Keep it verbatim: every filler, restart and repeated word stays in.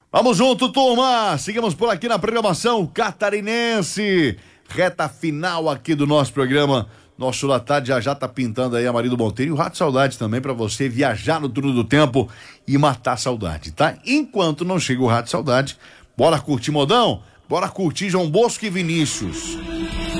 Vamos junto, turma! Seguimos por aqui na programação catarinense. Reta final aqui do nosso programa. Nosso da tarde já já tá pintando aí a Marido Monteiro e o Rádio Saudade também para você viajar no turno do tempo e matar a saudade, tá? Enquanto não chega o Rádio Saudade, bora curtir modão? Bora curtir João Bosco e Vinícius.